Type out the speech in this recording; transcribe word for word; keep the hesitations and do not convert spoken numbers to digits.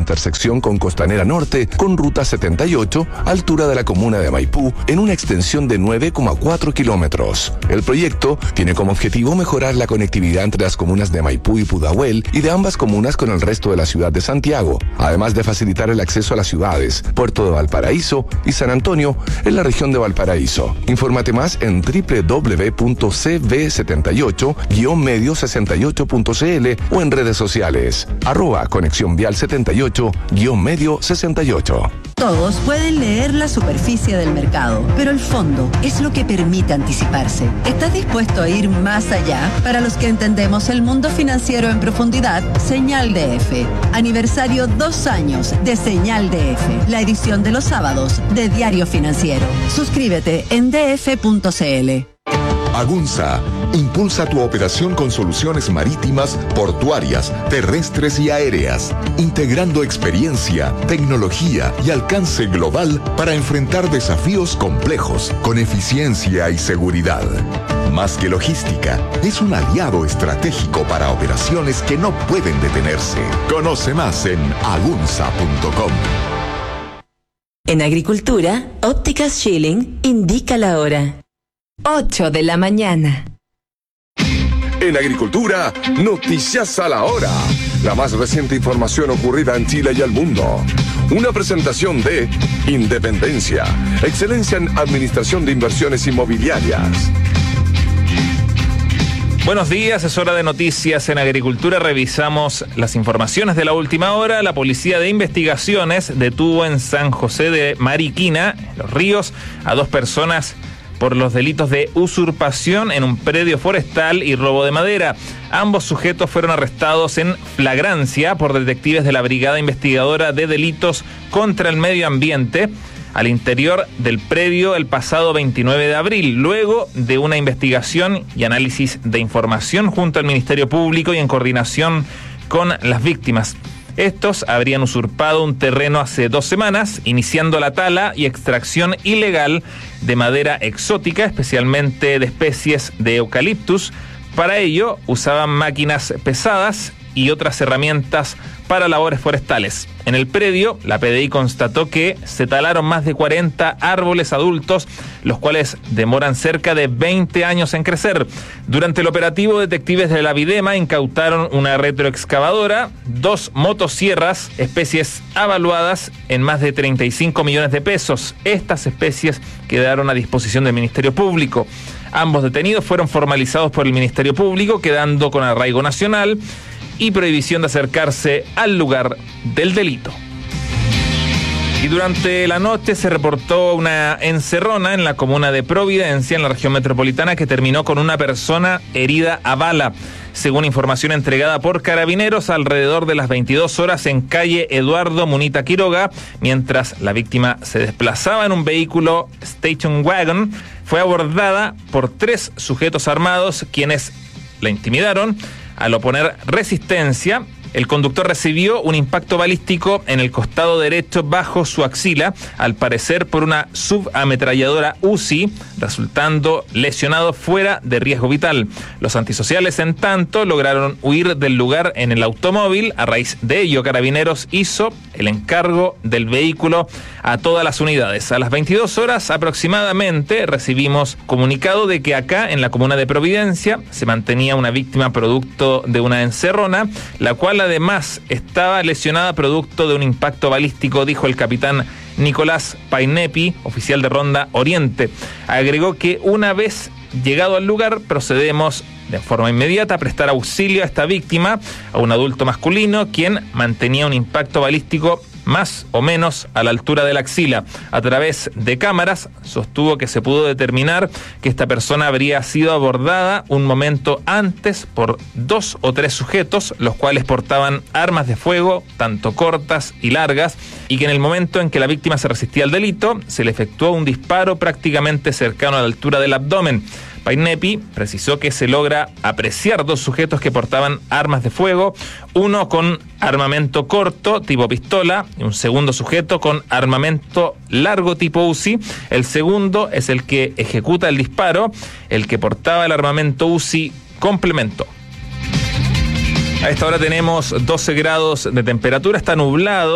intersección con Costanera Norte con Ruta setenta y ocho, altura de la comuna de Maipú, en una extensión de nueve coma cuatro kilómetros. El proyecto tiene como objetivo mejorar la conectividad entre las comunas de Maipú y Pudahuel y de ambas comunas con el resto de la ciudad de Santiago, además de facilitar el acceso a las ciudades Puerto de Valparaíso y San Antonio en la región de Valparaíso. Infórmate más en doble u doble u doble u punto c v setenta y ocho guion medio sesenta y ocho punto c l o en redes sociales, arroba conexión vial setenta y ocho guion medio sesenta y ocho. Todos pueden leer la superficie del mercado, pero el fondo es lo que permite anticiparse. ¿Estás dispuesto a ir más allá? Para los que entendemos el mundo financiero en profundidad, Señal D F. Aniversario dos años de Señal D F, la edición de los sábados de Diario Financiero. Suscríbete en d f punto c l. Agunza impulsa tu operación con soluciones marítimas, portuarias, terrestres y aéreas, integrando experiencia, tecnología y alcance global para enfrentar desafíos complejos con eficiencia y seguridad. Más que logística, es un aliado estratégico para operaciones que no pueden detenerse. Conoce más en agunza punto com. En agricultura, Ópticas Schilling indica la hora. ocho de la mañana. En agricultura, noticias a la hora. La más reciente información ocurrida en Chile y el mundo. Una presentación de Independencia, excelencia en administración de inversiones inmobiliarias. Buenos días, es hora de noticias en agricultura. Revisamos las informaciones de la última hora. La Policía de Investigaciones detuvo en San José de Mariquina, Los Ríos, a dos personas por los delitos de usurpación en un predio forestal y robo de madera. Ambos sujetos fueron arrestados en flagrancia por detectives de la Brigada Investigadora de Delitos contra el Medio Ambiente al interior del predio el pasado veintinueve de abril, luego de una investigación y análisis de información junto al Ministerio Público y en coordinación con las víctimas. Estos habrían usurpado un terreno hace dos semanas, iniciando la tala y extracción ilegal de madera exótica, especialmente de especies de eucaliptus. Para ello, usaban máquinas pesadas y otras herramientas para labores forestales. En el predio, la P D I constató que se talaron más de cuarenta árboles adultos, los cuales demoran cerca de veinte años en crecer. Durante el operativo, detectives de la Videma incautaron una retroexcavadora, dos motosierras, especies avaluadas en más de treinta y cinco millones de pesos. Estas especies quedaron a disposición del Ministerio Público. Ambos detenidos fueron formalizados por el Ministerio Público, quedando con arraigo nacional y prohibición de acercarse al lugar del delito. Y durante la noche se reportó una encerrona en la comuna de Providencia, en la región metropolitana, que terminó con una persona herida a bala. Según información entregada por Carabineros, alrededor de las veintidós horas en calle Eduardo Munita Quiroga, mientras la víctima se desplazaba en un vehículo Station Wagon, fue abordada por tres sujetos armados, quienes la intimidaron. Al oponer resistencia, el conductor recibió un impacto balístico en el costado derecho bajo su axila, al parecer por una subametralladora U C I, resultando lesionado fuera de riesgo vital. Los antisociales, en tanto, lograron huir del lugar en el automóvil. A raíz de ello, Carabineros hizo el encargo del vehículo a todas las unidades. A las veintidós horas aproximadamente recibimos comunicado de que acá, en la comuna de Providencia, se mantenía una víctima producto de una encerrona, la cual además estaba lesionada producto de un impacto balístico, dijo el capitán Nicolás Painepi, oficial de Ronda Oriente. Agregó que una vez llegado al lugar, procedemos de forma inmediata a prestar auxilio a esta víctima, a un adulto masculino, quien mantenía un impacto balístico más o menos a la altura de la axila. A través de cámaras sostuvo que se pudo determinar que esta persona habría sido abordada un momento antes por dos o tres sujetos, los cuales portaban armas de fuego, tanto cortas y largas, y que en el momento en que la víctima se resistía al delito, se le efectuó un disparo prácticamente cercano a la altura del abdomen. Painepi precisó que se logra apreciar dos sujetos que portaban armas de fuego, uno con armamento corto tipo pistola y un segundo sujeto con armamento largo tipo U C I. El segundo es el que ejecuta el disparo, el que portaba el armamento U C I complementó. A esta hora tenemos doce grados de temperatura, está nublado.